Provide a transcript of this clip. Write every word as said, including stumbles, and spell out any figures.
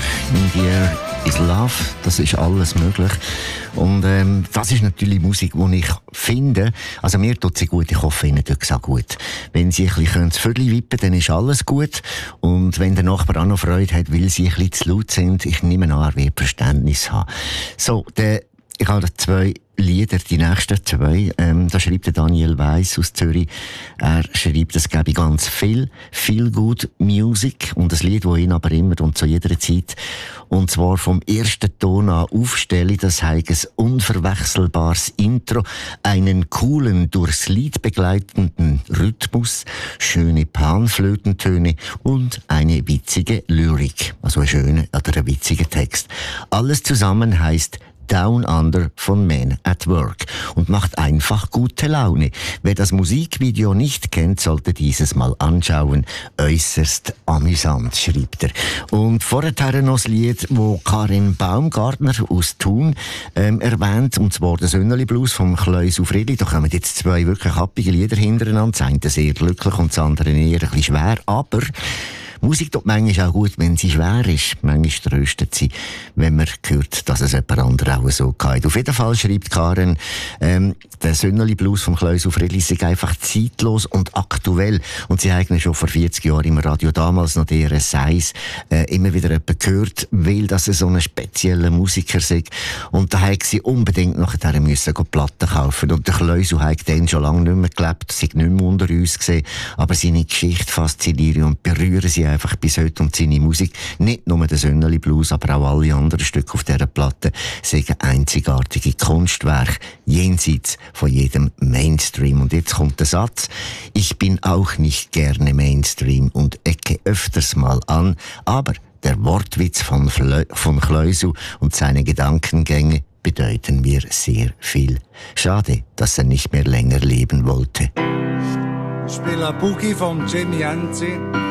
In the Air is Love, das ist alles möglich. Und ähm, das ist natürlich Musik, die ich finde, also mir tut sie gut, ich hoffe, Ihnen tut es auch gut. Wenn Sie ein bisschen das Viertel wippen, dann ist alles gut. Und wenn der Nachbar auch noch Freude hat, weil Sie ein bisschen zu laut sind, ich nehme an, er wird Verständnis haben. So, der, ich habe zwei Lieder, die nächsten zwei. Ähm, da schreibt der Daniel Weiss aus Zürich. Er schreibt, es gäbe ganz viel, viel gut Music und das Lied, das ihn aber immer und zu jeder Zeit, und zwar vom ersten Ton an aufstelle, das heißt ein unverwechselbares Intro, einen coolen, durchs Lied begleitenden Rhythmus, schöne Panflötentöne und eine witzige Lyrik. Also ein schöner oder ein witziger Text. Alles zusammen heißt Down Under von Men at Work und macht einfach gute Laune. Wer das Musikvideo nicht kennt, sollte dieses mal anschauen. Äußerst amüsant, schreibt er. Und vorher noch das Lied, wo Karin Baumgartner aus Thun ähm, erwähnt, und zwar der Sönneli Blues vom Kleusel Friedli. Da kommen jetzt zwei wirklich happige Lieder hintereinander. Das eine sehr glücklich und das andere eher ein bisschen schwer, aber Musik tut manchmal auch gut, wenn sie schwer ist. Manchmal tröstet sie, wenn man hört, dass es jemand anderes auch so geht. Auf jeden Fall schreibt Karen, ähm, der Sönneli Blues vom Kleusel Friedli ist einfach zeitlos und aktuell. Und sie haben schon vor vierzig Jahren im Radio, damals noch der Seis, äh, immer wieder jemanden gehört, weil das so ein spezieller Musiker sei. Und da haben sie unbedingt nachher müssen Platten kaufen. Und der Kleusel hat dann schon lange nicht mehr gelebt, sei nicht mehr unter uns gesehen. Aber seine Geschichte fasziniert und berühren sie einfach bis heute, und seine Musik, nicht nur der Sönneli Blues, aber auch alle anderen Stücke auf dieser Platte, sind einzigartige Kunstwerke, jenseits von jedem Mainstream. Und jetzt kommt der Satz: Ich bin auch nicht gerne Mainstream und ecke öfters mal an, aber der Wortwitz von, Flö- von Kleusel und seine Gedankengänge bedeuten mir sehr viel. Schade, dass er nicht mehr länger leben wollte. Ich spiele Boogie von Jimmy Enzi.